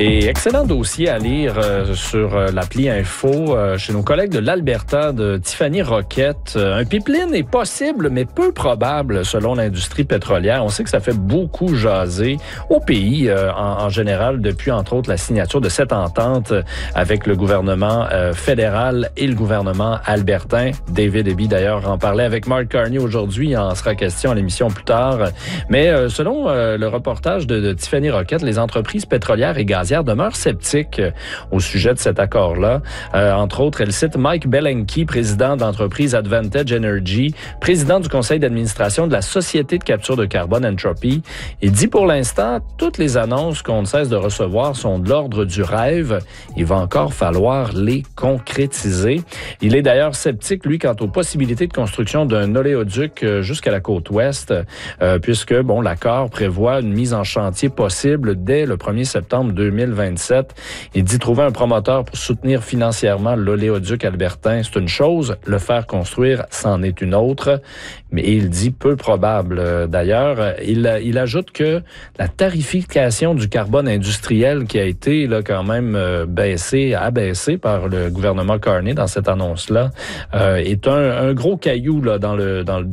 Et excellent dossier à lire sur l'appli Info chez nos collègues de l'Alberta de Tiffany Roquette. Un pipeline est possible, mais peu probable selon l'industrie pétrolière. On sait que ça fait beaucoup jaser au pays en général depuis, entre autres, la signature de cette entente avec le gouvernement fédéral et le gouvernement albertain. David Eby, d'ailleurs, en parlait avec Mark Carney aujourd'hui. Il en sera question à l'émission plus tard. Mais selon le reportage de Tiffany Roquette, les entreprises pétrolières et gazières demeurent sceptiques au sujet de cet accord-là. Entre autres, elle cite Mike Belenky, président d'entreprise Advantage Energy, président du conseil d'administration de la Société de capture de carbone Entropy. Il dit pour l'instant, toutes les annonces qu'on ne cesse de recevoir sont de l'ordre du rêve. Il va encore falloir les concrétiser. Il est d'ailleurs sceptique, lui, quant aux possibilités de construction d'un oléoduc jusqu'à la côte ouest, puisque, l'accord prévoit une mise en chantier possible dès le 1er septembre 2027. Il dit trouver un promoteur pour soutenir financièrement l'oléoduc albertain, c'est une chose. Le faire construire, c'en est une autre. Mais il dit peu probable. D'ailleurs, il ajoute que la tarification du carbone industriel qui a été là quand même abaissée par le gouvernement Carney dans cette annonce-là, est un gros caillou là dans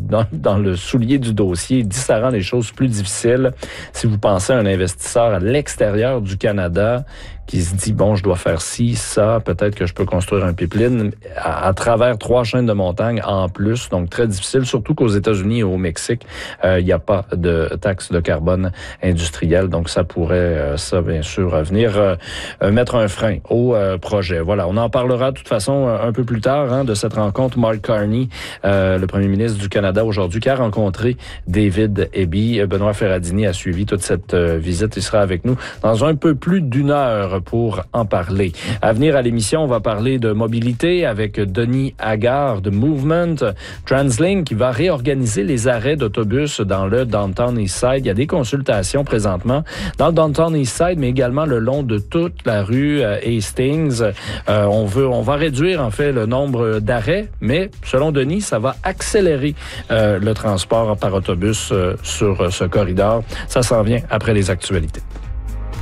le soulier du dossier. Il dit ça rend les choses plus difficiles. Si vous pensez à un investisseur à l'extérieur du Canada qui se dit, je dois faire ci, ça, peut-être que je peux construire un pipeline à travers 3 chaînes de montagne en plus, donc très difficile, surtout qu'aux États-Unis et au Mexique, il n'y a pas de taxe de carbone industrielle, donc ça pourrait, bien sûr, venir mettre un frein au projet. Voilà, on en parlera de toute façon un peu plus tard de cette rencontre. Mark Carney, le premier ministre du Canada aujourd'hui, qui a rencontré David Eby. Benoît Ferradini a suivi toute cette visite. Il sera avec nous dans un peu plus d'1 heure pour en parler. À venir à l'émission, on va parler de mobilité avec Denis Agar de Movement. TransLink qui va réorganiser les arrêts d'autobus dans le Downtown Eastside. Il y a des consultations présentement dans le Downtown Eastside, mais également le long de toute la rue Hastings. On va réduire en fait le nombre d'arrêts, mais selon Denis, ça va accélérer le transport par autobus sur ce corridor. Ça s'en vient après les actualités.